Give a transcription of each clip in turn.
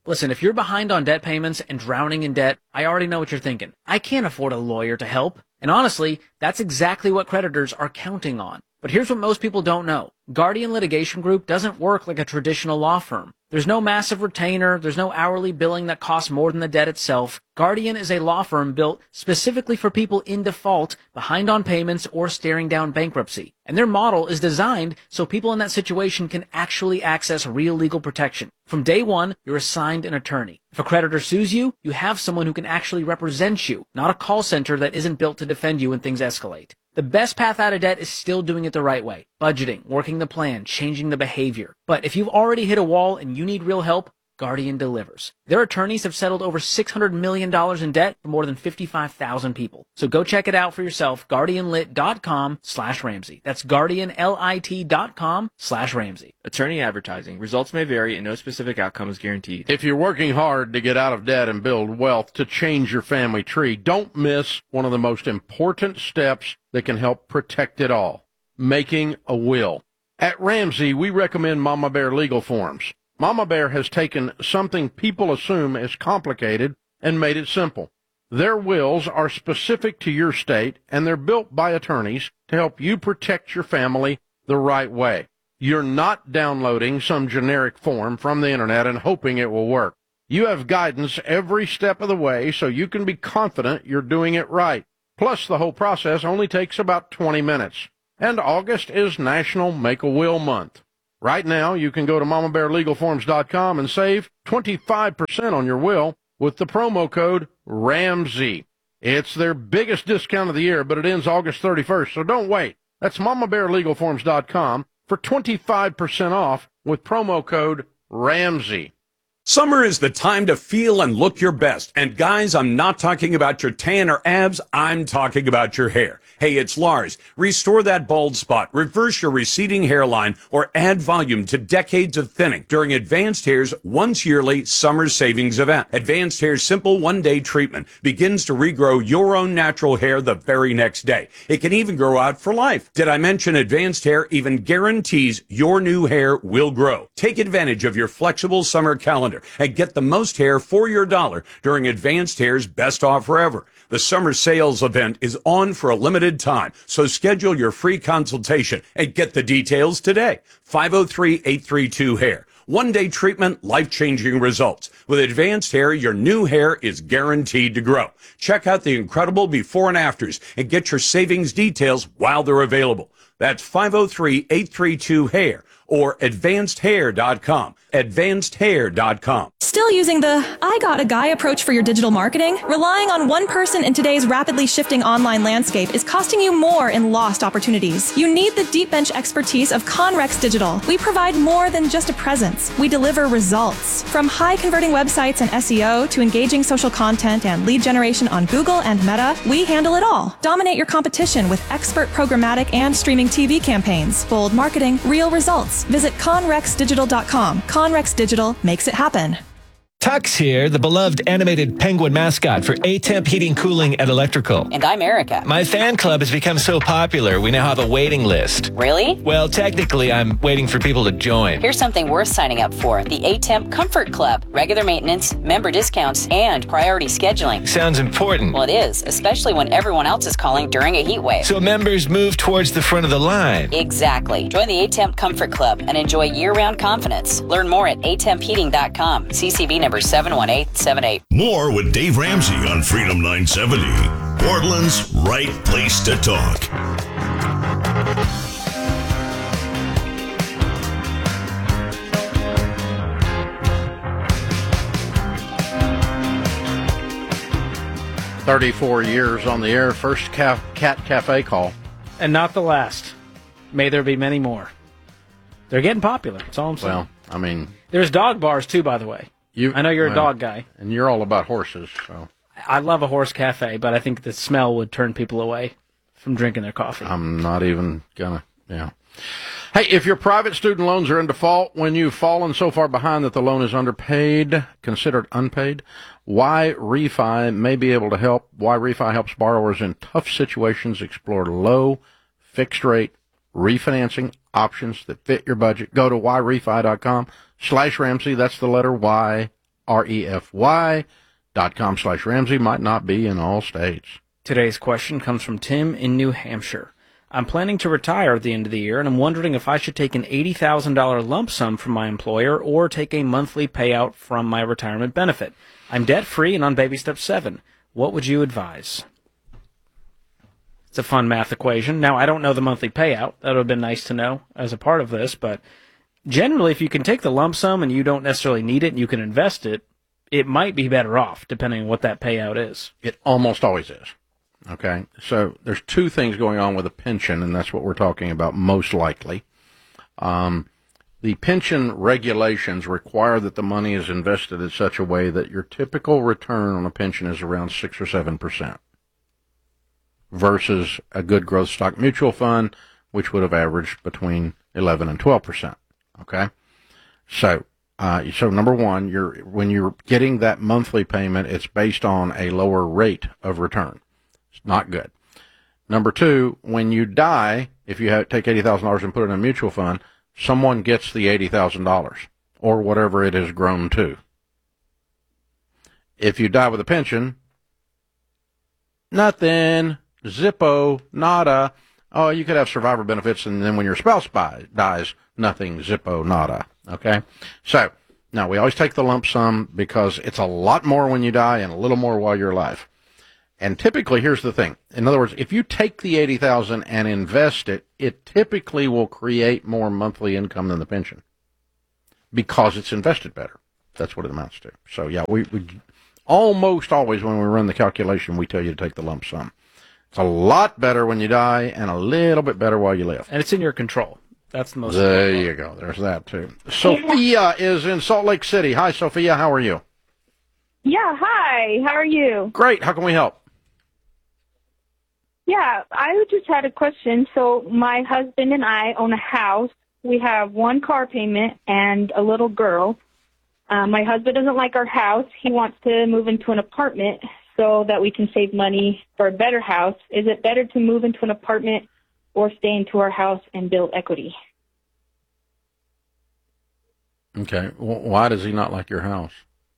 Listen, if you're behind on debt payments and drowning in debt, I already know what you're thinking. I can't afford a lawyer to help. And honestly, that's exactly what creditors are counting on. But here's what most people don't know. Guardian Litigation Group doesn't work like a traditional law firm. There's no massive retainer. There's no hourly billing that costs more than the debt itself. Guardian is a law firm built specifically for people in default, behind on payments, or staring down bankruptcy. And their model is designed so people in that situation can actually access real legal protection. From day one, you're assigned an attorney. If a creditor sues you, you have someone who can actually represent you, not a call center that isn't built to defend you when things escalate. The best path out of debt is still doing it the right way. Budgeting, working the plan, changing the behavior. But if you've already hit a wall and you need real help, Guardian delivers. Their attorneys have settled over $600 million in debt for more than 55,000 people. So go check it out for yourself, guardianlit.com/Ramsey. That's guardianlit.com/Ramsey. Attorney advertising. Results may vary and no specific outcome is guaranteed. If you're working hard to get out of debt and build wealth to change your family tree, don't miss one of the most important steps that can help protect it all, making a will. At Ramsey, we recommend Mama Bear Legal Forms. Mama Bear has taken something people assume is complicated and made it simple. Their wills are specific to your state, and they're built by attorneys to help you protect your family the right way. You're not downloading some generic form from the internet and hoping it will work. You have guidance every step of the way so you can be confident you're doing it right. Plus, the whole process only takes about 20 minutes. And August is National Make-A-Will Month. Right now, you can go to MamaBearLegalForms.com and save 25% on your will with the promo code RAMSEY. It's their biggest discount of the year, but it ends August 31st, so don't wait. That's MamaBearLegalForms.com for 25% off with promo code RAMSEY. Summer is the time to feel and look your best. And guys, I'm not talking about your tan or abs. I'm talking about your hair. Hey, it's Lars. Restore that bald spot, reverse your receding hairline, or add volume to decades of thinning during Advanced Hair's once yearly summer savings event. Advanced Hair's simple one-day treatment begins to regrow your own natural hair the very next day. It can even grow out for life. Did I mention Advanced Hair even guarantees your new hair will grow? Take advantage of your flexible summer calendar and get the most hair for your dollar during Advanced Hair's best offer ever. The summer sales event is on for a limited time, so schedule your free consultation and get the details today. 503-832-HAIR. One-day treatment, life-changing results. With Advanced Hair, your new hair is guaranteed to grow. Check out the incredible before and afters and get your savings details while they're available. That's 503-832-HAIR or advancedhair.com. advancedhair.com. Still using the I got a guy approach for your digital marketing? Relying on one person in today's rapidly shifting online landscape is costing you more in lost opportunities. You need the deep bench expertise of Conrex Digital. We provide more than just a presence. We deliver results. From high converting websites and SEO to engaging social content and lead generation on Google and Meta, we handle it all. Dominate your competition with expert programmatic and streaming TV campaigns. Bold marketing, real results. Visit conrexdigital.com. Conrex Digital makes it happen. Tux here, the beloved animated penguin mascot for A-Temp Heating, Cooling, and Electrical. And I'm Erica. My fan club has become so popular, we now have a waiting list. Really? Well, technically, I'm waiting for people to join. Here's something worth signing up for. The A-Temp Comfort Club. Regular maintenance, member discounts, and priority scheduling. Sounds important. Well, it is, especially when everyone else is calling during a heat wave. So members move towards the front of the line. Exactly. Join the A-Temp Comfort Club and enjoy year-round confidence. Learn more at atempheating.com. CCV number 71878. More with Dave Ramsey on Freedom 970. Portland's right place to talk. "34 years on the air, first Cat Cafe call." And not the last. May there be many more. They're getting popular. That's all I'm saying. Well, I mean, there's dog bars too, by the way. I know you're a dog guy. And you're all about horses, so. I love a horse cafe, but I think the smell would turn people away from drinking their coffee. I'm not even gonna, yeah. Hey, if your private student loans are in default when you've fallen so far behind that the loan is underpaid, considered unpaid, YRefi may be able to help. YRefi helps borrowers in tough situations explore low, fixed-rate refinancing options that fit your budget. Go to YRefi.com/Ramsey. That's the letter Y, refy.com/Ramsey might not be in all states. Today's question comes from Tim in New Hampshire. I'm planning to retire at the end of the year, and I'm wondering if I should take an $80,000 lump sum from my employer or take a monthly payout from my retirement benefit. I'm debt-free and on baby step 7. What would you advise? It's a fun math equation. Now, I don't know the monthly payout. That would have been nice to know as a part of this, but generally, if you can take the lump sum and you don't necessarily need it and you can invest it, it might be better off, depending on what that payout is. It almost always is. Okay, so there's two things going on with a pension, and that's what we're talking about most likely. The pension regulations require that the money is invested in such a way that your typical return on a pension is around 6 or 7%, versus a good growth stock mutual fund, which would have averaged between 11 and 12%. Okay, so number one, when you're getting that monthly payment, it's based on a lower rate of return. It's not good. Number two, when you die, if you take $80,000 and put it in a mutual fund, someone gets the $80,000 or whatever it has grown to. If you die with a pension, nothing, zippo, nada. Oh, you could have survivor benefits, and then when your spouse dies, nothing, zippo, nada. Okay? So, now we always take the lump sum because it's a lot more when you die and a little more while you're alive. And typically, here's the thing. In other words, if you take the $80,000 and invest it, it typically will create more monthly income than the pension because it's invested better. That's what it amounts to. So, yeah, we almost always, when we run the calculation, we tell you to take the lump sum. It's a lot better when you die and a little bit better while you live. And it's in your control. That's the most There important. you go. There's that, too. Sophia is in Salt Lake City. Hi, Sophia. How are you? Yeah, hi. How are you? Great. How can we help? Yeah, I just had a question. So my husband and I own a house. We have one car payment and a little girl. My husband doesn't like our house. He wants to move into an apartment so that we can save money for a better house. Is it better to move into an apartment or stay into our house and build equity? Okay. Why does he not like your house?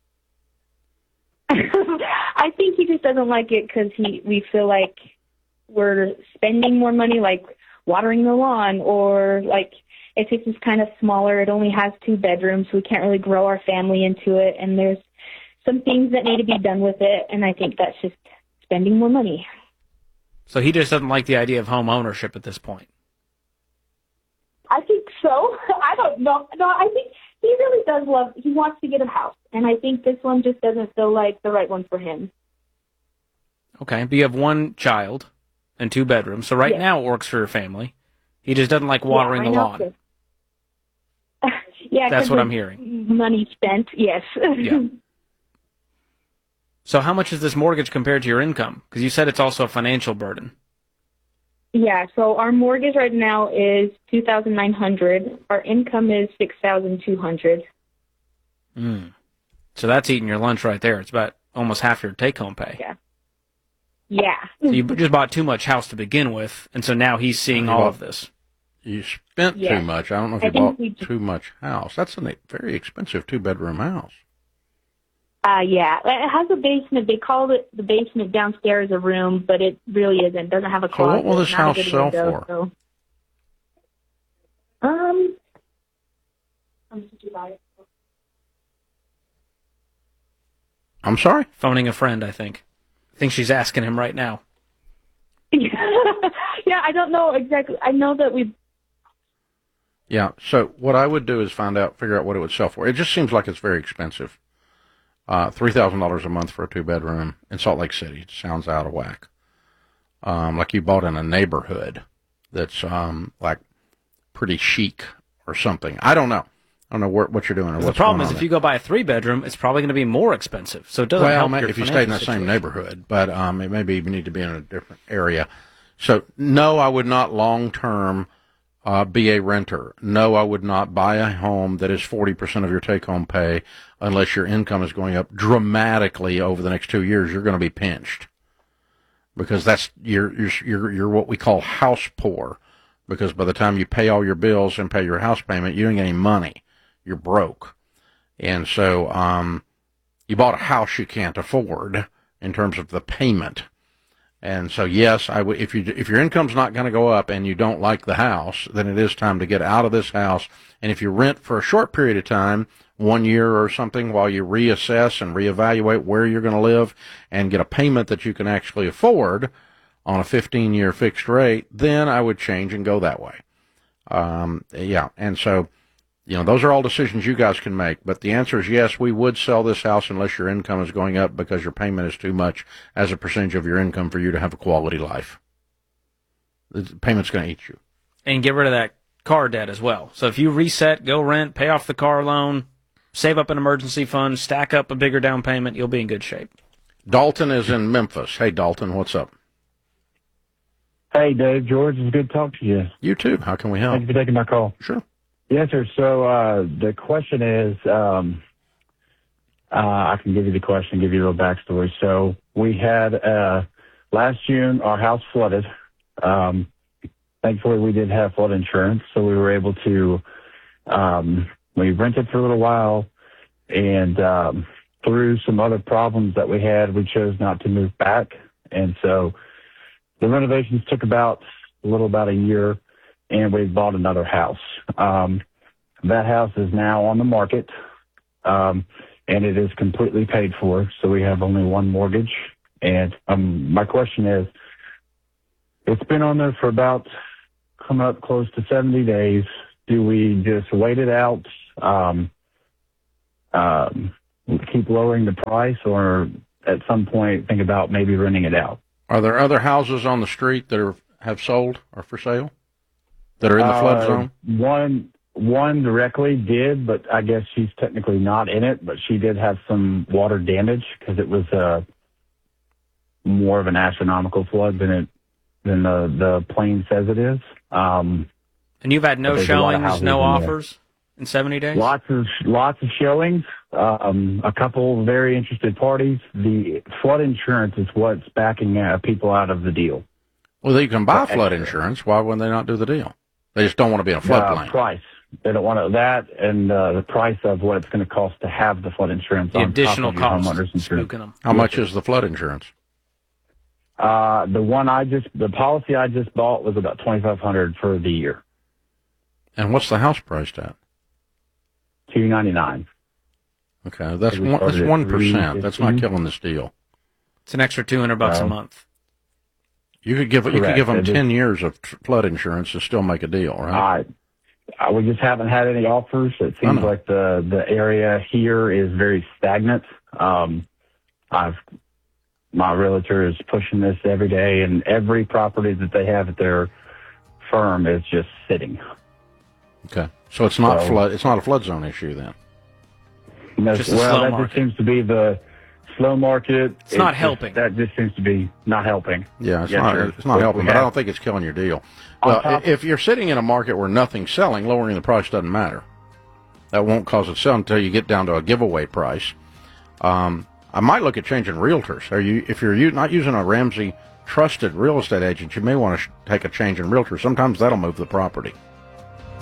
I think he just doesn't like it because we feel like we're spending more money, like watering the lawn, or like if it's just kind of smaller, it only has 2 bedrooms, so we can't really grow our family into it, and there's some things that need to be done with it, and I think that's just spending more money. So he just doesn't like the idea of home ownership at this point. I think so. I don't know. No, I think he really does he wants to get a house, and I think this one just doesn't feel like the right one for him. Okay, but you have 1 child and 2 bedrooms, so right now it works for your family. He just doesn't like watering the lawn. Yeah, that's what I'm hearing. Money spent, yes. Yeah. So how much is this mortgage compared to your income? Because you said it's also a financial burden. Yeah, so our mortgage right now is $2,900. Our income is $6,200. So that's eating your lunch right there. It's about almost half your take-home pay. Yeah. Yeah. So you just bought too much house to begin with, and so now he's seeing all of this. You spent too much. I don't know if you bought too much house. That's a very expensive 2-bedroom house. Yeah. It has a basement. They call it the basement downstairs a room, but it really isn't. It doesn't have a closet. So what will this house sell for? So. How much did you buy it for? I'm sorry? Phoning a friend, I think. I think she's asking him right now. Yeah, I don't know exactly. I know that we... Yeah, so what I would do is figure out what it would sell for. It just seems like it's very expensive. $3,000 a month for a 2-bedroom in Salt Lake City. It sounds out of whack. Like you bought in a neighborhood that's like pretty chic or something. I don't know. I don't know what you're doing or what's The problem is going on if you go buy a 3-bedroom, it's probably going to be more expensive. So it doesn't help your if you stay in the same neighborhood, but it maybe you need to be in a different area. So no, I would not long-term be a renter. No, I would not buy a home that is 40% of your take-home pay unless your income is going up dramatically over the next 2 years. You're going to be pinched because that's you're what we call house poor. Because by the time you pay all your bills and pay your house payment, you don't get any money. You're broke. And so You bought a house you can't afford in terms of the payment. And so, yes, if your income's not going to go up and you don't like the house, then it is time to get out of this house. And if you rent for a short period of time, 1 year or something, while you reassess and reevaluate where you're going to live and get a payment that you can actually afford on a 15-year fixed rate, then I would change and go that way. And so, those are all decisions you guys can make. But the answer is yes, we would sell this house unless your income is going up because your payment is too much as a percentage of your income for you to have a quality life. The payment's going to eat you. And get rid of that car debt as well. So if you reset, go rent, pay off the car loan, save up an emergency fund, stack up a bigger down payment, you'll be in good shape. Dalton is in Memphis. Hey, Dalton, what's up? Hey, Dave, George, it's good to talk to you. You too. How can we help? Thank you for taking my call. Sure. Yes, sir. So the question is, I can give you the question, give you a little backstory. So we had last June, our house flooded. Thankfully, we did have flood insurance, so we were able to. We rented for a little while, and through some other problems that we had, we chose not to move back, and so the renovations took about a year. And we bought another house. That house is now on the market, and it is completely paid for. So we have only one mortgage. And my question is, it's been on there for about coming up close to 70 days. Do we just wait it out, keep lowering the price, or at some point think about maybe renting it out? Are there other houses on the street that have sold or for sale? That are in the flood zone? One directly did, but I guess she's technically not in it, but she did have some water damage because it was more of an astronomical flood than the plane says it is. And you've had no showings, no offers in 70 days? Lots of showings, a couple very interested parties. The flood insurance is what's backing people out of the deal. Well, they can buy flood insurance. Why wouldn't they not do the deal? They just don't want to be in a floodplain. Price. They don't want that, and the price of what it's going to cost to have the flood insurance. The on additional top of cost. Insurance. How much is the flood insurance? The policy I just bought was about $2,500 for the year. And what's the house priced at? $299. Okay, that's 1%. That's not killing this deal. It's an extra $200 a month. You could give them 10 years of flood insurance to still make a deal, right? We just haven't had any offers. It seems like the area here is very stagnant. My realtor is pushing this every day, and every property that they have at their firm is just sitting. Okay, so it's not flood. It's not a flood zone issue then. No, just that just seems to be the slow market. It's not helping. That just seems to be not helping. Yeah, it's not helping, but I don't think it's killing your deal. Well, if you're sitting in a market where nothing's selling, lowering the price doesn't matter. That won't cause it to sell until you get down to a giveaway price. I might look at changing realtors. If you're not using a Ramsey trusted real estate agent, you may want to take a change in realtor. Sometimes that'll move the property.